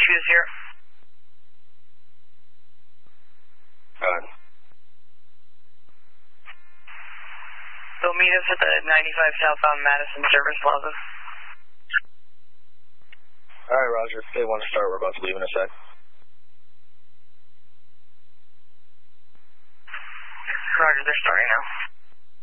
220. They'll meet us at the 95 southbound Madison service plaza. Alright, Roger. If they want to start, we're about to leave in a sec. Roger, they're starting now.